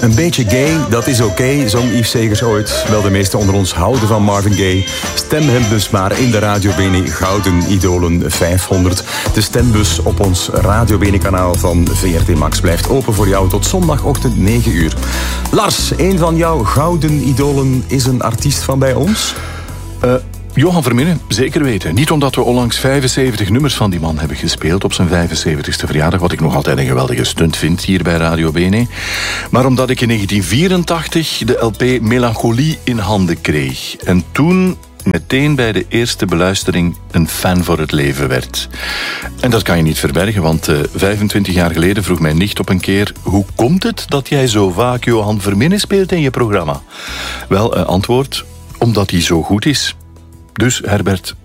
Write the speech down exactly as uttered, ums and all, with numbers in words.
Een beetje gay, dat is oké, okay, zong Yves Segers ooit. Wel, de meesten onder ons houden van Marvin Gaye. Stem hem dus maar in de Radio Bene Gouden Idolen vijfhonderd. De stembus op ons Radio Bene kanaal van V R T Max blijft open voor jou tot zondagochtend negen uur. Lars, een van jouw Gouden Idolen is een artiest van bij ons? Uh, Johan Verminnen, zeker weten. Niet omdat we onlangs vijfenzeventig nummers van die man hebben gespeeld op zijn vijfenzeventigste verjaardag, wat ik nog altijd een geweldige stunt vind hier bij Radio Bene, maar omdat ik in negentien vierentachtig de L P Melancholie in handen kreeg. En toen meteen bij de eerste beluistering een fan voor het leven werd. En dat kan je niet verbergen, want uh, vijfentwintig jaar geleden vroeg mijn nicht op een keer: hoe komt het dat jij zo vaak Johan Verminnen speelt in je programma? Wel, uh, antwoord: omdat hij zo goed is. Dus Herbert,